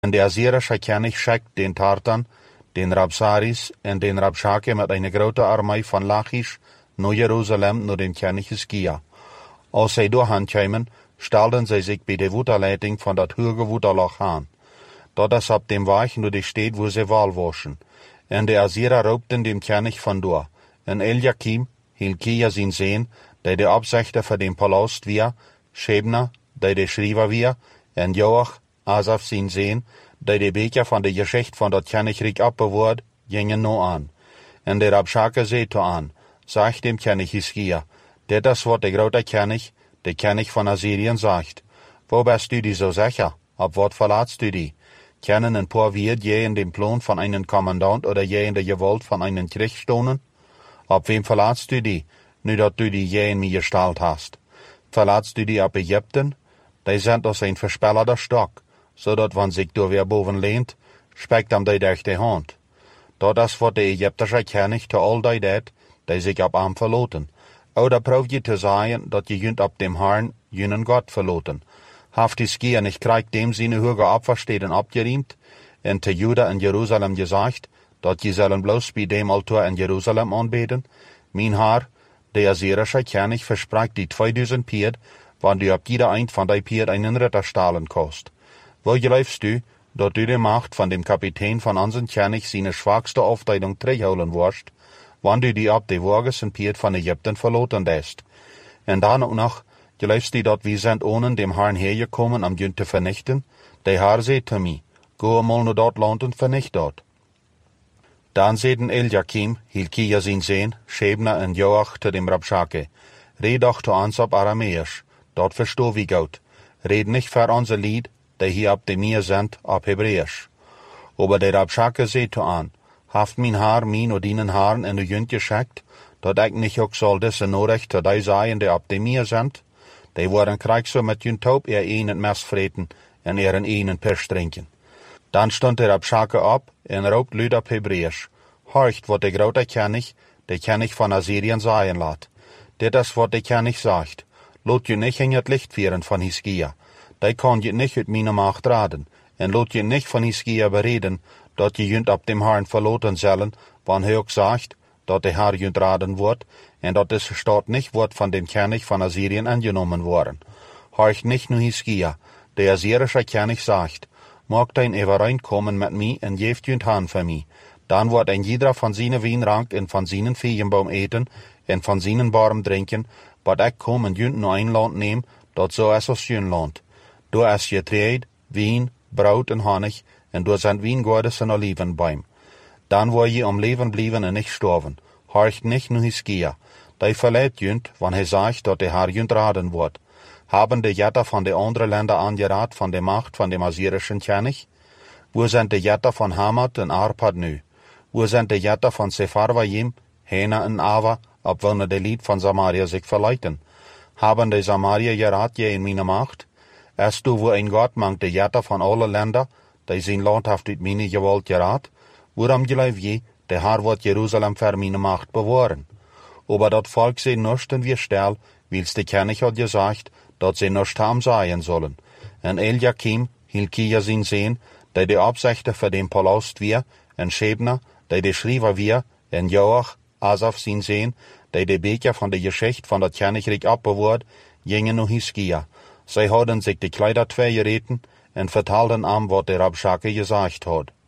En de Assyrische König schickt den Tartan, den Rabsaris en den Rabshake met een grote armee van Lachish naar Jeruzalem naar den König Hiskia. Als zij doorheen kwamen, stelden zij zich bij de waterleiting van dat hoge waterloch aan. Dat is op dem Weg naar de stad waar zij wal waschen. En de Assyrer roepten dem König van door. En Eliakim, Hilkia zijn zoon, die de opzichter voor den palast weer, Shebna, die de schrijver weer, en Joach, Asaf zijn zoon, die de beker van de geschicht van dat Königreich opbewaard, gingen nou aan. En de Rabshake zei toe aan, zegt dem König Hiskia, dit is wat de grote König, de König van Assyrien zegt. Wo bist du die so sicher? Op wat verlaatst du die? Kennen een paar Wirt je in dem Plan van einen Kommandant oder je in de gewalt van einen Krieg stonen? Op wem verlaatst du die, nu dat du die je in mir gestalt hast? Verlaatst du die op Ägypten? Die sind als een verspellerde stok, zodat wann zich door weer boven leent, spekt hem die durch de hand. Dat is wat de Ägyptische König te al die deed, die zich op hem verloten. Oder proeft je te zeggen, dat je junt op dem Herrn junen Gott verloten. Haft die Skier nicht kriegt dem seine hoge Opferstätten abgeriemt, en te Juda en Jerusalem gesagt, dat je zullen bloos bij dem Altar in Jerusalem aanbeten? Mijn Herr, de Assyrische König verspricht die 2000 Pierd, wann du op jeder eind van die Pierd einen Ritter stahlen kost. Wo geloofst du, dat du de Macht van dem Kapitän van onze König seine schwachste Aufteilung terugholen wirst, wann du die op de Wagens en Pierd van Ägypten verloten dest? En dan ook nog, geloofst du dat wir sind ohne dem Herrn hergekommen, um jünt te vernichten? Der Herr zei zu mir, go mal naar dat land en vernicht dat. Dan zeiden Eliakim, Hilkia zijn zoon, Shebna en Joach te dem Rabshake, red doch zu uns op Aramäisch, dat versteh wie gut. Red nicht für unser Lied, die hier op de Meer sind, op Hebräisch. Aber der Rabshake zei zu an, haft mein Herr min und dienen Herren in de jünt geschickt, dat ik nicht ook soll disse Nachricht zu die sagen, die op de Meer sind? Die worden krijgso met jun taub een mes vreten en een pers drinken. Dan stond der Rabshake op en roept luid op Hebräisch, horcht wat de grote König, de König van Assyrien sagen laat. Dit is wat de König sagt, lot je nicht in het licht vieren van Hiskia, die kan je nicht uit meine Macht raden, en lot je nicht van Hiskia bereden, dat je junt op dem Herrn verloten zullen, wann hij ook sagt, dat de Herr junt raden wordt, en dat deze stad nicht wordt van dem König van Assyrien angenommen worden. Horcht nicht nur Hiskia, der Assyrische König sagt, mag dein Übereinkommen mit mir en geeft junt Hand für mich. Dan wordt ein jeder van seine Wienrank en van seinen Feigenbaum eten, en van seinen Baum trinken, wat ik kom en junt nur ein Land neem, dat zo is als jun Land. Du is Getreid, Wien, Braut en Honig, en du sind Wiengoordes en Olivenbaum. Dan wil je om leven blijven en niet sterven. Horcht nicht nur Hiskia, die verleiht junt, wann hij sagt, dat de Herr junt raden wordt. Haben de Jätter van de andere Länder angeraten van de Macht van dem Assyrischen König? Wo sind de Jätter van Hamat en Arpad nu? Wo sind de Jätter van Sepharvaim, Hena en Ava, op wanneer de Lied van Samaria zich verleiten? Haben de Samaria geraten je in meine Macht? Erst du, wo ein Gott mangt de Jätter van alle Länder, die zijn Land heeft uit meine Gewalt geraten? Waarom geloof je, de Herr wird Jerusalem für meine Macht bewahren? Aber dat Volk sie nuschten wir still, wils de König hat gesagt, dat sie nuscht haben sein sollen. En Eliakim, Hilkia sein Sohn, die de Absichter für den Palast wir, en Shebna, die de Schreiber wir, en Joach, Asaf sein Sohn, die de Beker von der Geschichte von dat Königreich abbewahrt, gingen nach Hiskia. Sie hadden sich die Kleider zwei gereten, en vertelden am, wat der Rabshake gesagt hat.